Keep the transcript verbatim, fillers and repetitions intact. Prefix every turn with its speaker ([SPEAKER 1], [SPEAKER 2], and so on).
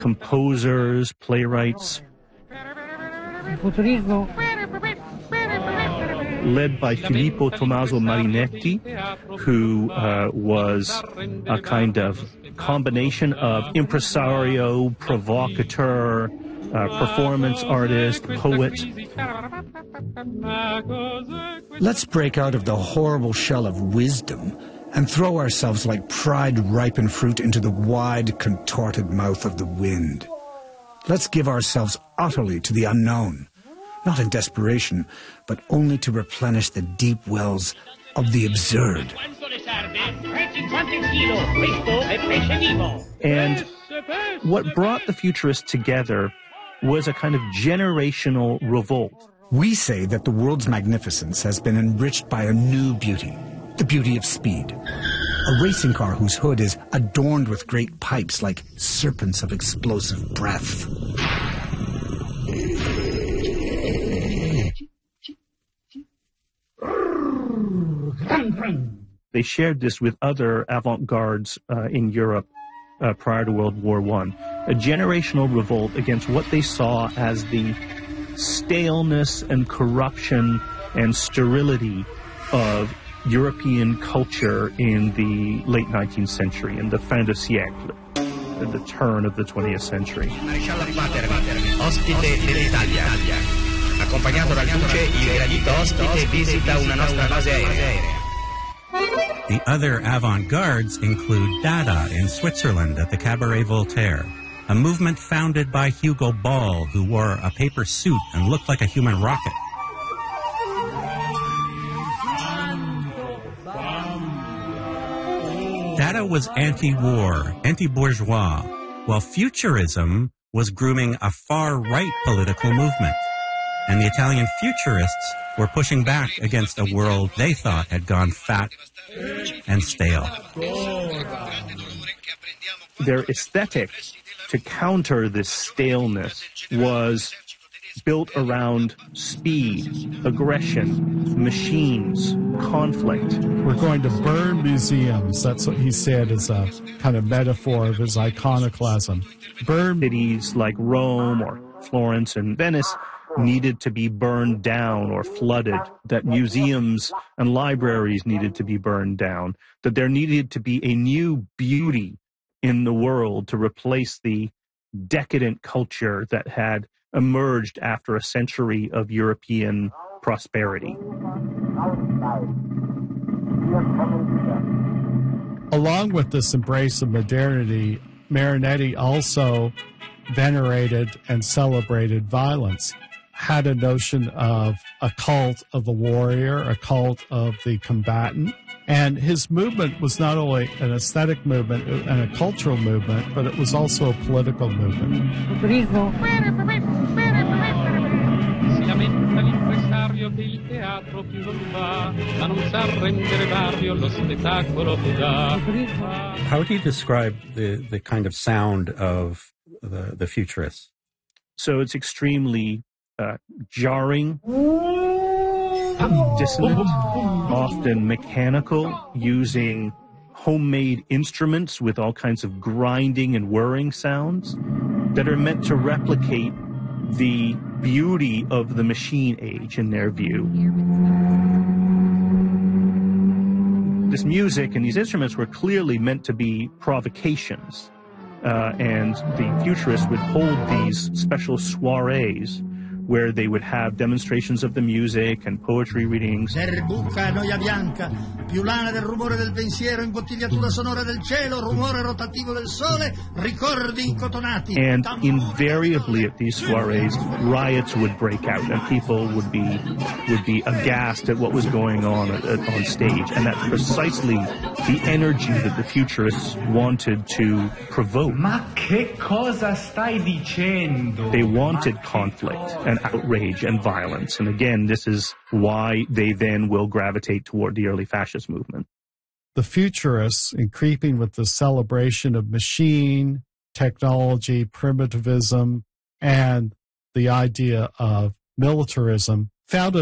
[SPEAKER 1] composers, playwrights, led by Filippo Tommaso Marinetti, who uh, was a kind of combination of impresario, provocateur, uh, performance artist, poet.
[SPEAKER 2] Let's break out of the horrible shell of wisdom and throw ourselves like pride-ripened fruit into the wide, contorted mouth of the wind. Let's give ourselves utterly to the unknown, not in desperation, but only to replenish the deep wells of the absurd.
[SPEAKER 1] And what brought the futurists together was a kind of generational revolt.
[SPEAKER 2] We say that the world's magnificence has been enriched by a new beauty, the beauty of speed. A racing car whose hood is adorned with great pipes like serpents of explosive breath.
[SPEAKER 1] They shared this with other avant-gardes uh, in Europe uh, prior to World War One. A generational revolt against what they saw as the staleness and corruption and sterility of European culture in the late nineteenth century, in the fin de siècle, at the turn of the twentieth century.
[SPEAKER 3] Ospite dell'Italia. Accompagnato dal Duce, il gradito ospite visita una nostra base aerea.
[SPEAKER 4] The other avant-gardes include Dada in Switzerland at the Cabaret Voltaire, a movement founded by Hugo Ball, who wore a paper suit and looked like a human rocket. Dada was anti-war, anti-bourgeois, while Futurism was grooming a far-right political movement. And the Italian Futurists were pushing back against a world they thought had gone fat and stale.
[SPEAKER 1] Their aesthetic to counter this staleness was built around speed, aggression, machines, conflict.
[SPEAKER 5] We're going to burn museums. That's what he said as a kind of metaphor of his iconoclasm. Burn
[SPEAKER 1] cities like Rome or Florence and Venice needed to be burned down or flooded, that museums and libraries needed to be burned down, that there needed to be a new beauty in the world to replace the decadent culture that had emerged after a century of European prosperity.
[SPEAKER 5] Along with this embrace of modernity, Marinetti also venerated and celebrated violence, had a notion of a cult of the warrior, a cult of the combatant. And his movement was not only an aesthetic movement and a cultural movement, but it was also a political movement.
[SPEAKER 4] How do you describe the, the kind of sound of the, the Futurists?
[SPEAKER 1] So it's extremely uh, jarring, dissonant, often mechanical, using homemade instruments with all kinds of grinding and whirring sounds that are meant to replicate the beauty of the machine age in their view. This music and these instruments were clearly meant to be provocations, uh, and the Futurists would hold these special soirees where they would have demonstrations of the music and poetry readings. And invariably at these soirees, riots would break out, and people would be would be aghast at what was going on at, at, on stage. And that's precisely the energy that the Futurists wanted to provoke.
[SPEAKER 6] Ma che cosa stai dicendo?
[SPEAKER 1] They wanted conflict and outrage and violence. And again, this is why they then will gravitate toward the early fascist movement.
[SPEAKER 5] The Futurists, in keeping with the celebration of machine, technology, primitivism, and the idea of militarism, found a